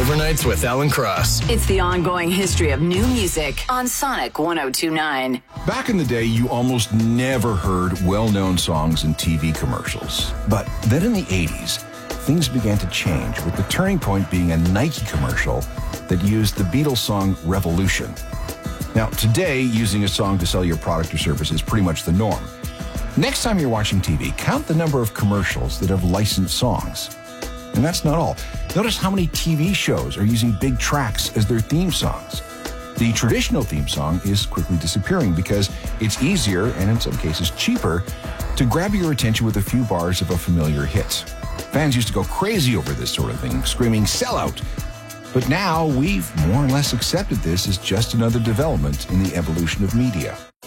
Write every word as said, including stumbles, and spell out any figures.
Overnights with Alan Cross. It's the ongoing history of new music on Sonic one oh two point nine. Back in the day, you almost never heard well-known songs in T V commercials. But then in the eighties, things began to change, with the turning point being a Nike commercial that used the Beatles song Revolution. Now, today, using a song to sell your product or service is pretty much the norm. Next time you're watching T V, count the number of commercials that have licensed songs. And that's not all. Notice how many T V shows are using big tracks as their theme songs. The traditional theme song is quickly disappearing because it's easier, and in some cases cheaper, to grab your attention with a few bars of a familiar hit. Fans used to go crazy over this sort of thing, screaming, "Sell out!" But now we've more or less accepted this as just another development in the evolution of media.